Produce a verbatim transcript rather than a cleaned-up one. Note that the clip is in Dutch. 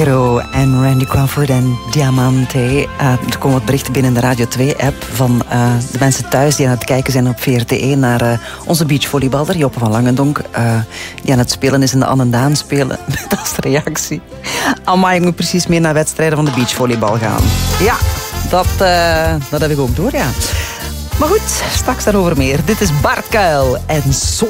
Shakiro en Randy Crawford en Diamante. Uh, er komen wat berichten binnen de Radio twee-app van uh, de mensen thuis die aan het kijken zijn op V R T één naar uh, onze beachvolleyballer Joppe van Langendonk, uh, die aan het spelen is in de Annendaan spelen. Met als reactie: amai, ik moet precies meer naar wedstrijden van de beachvolleybal gaan. Ja, dat, uh, dat heb ik ook door, ja. Maar goed, straks daarover meer. Dit is Bart Kuil en Zo.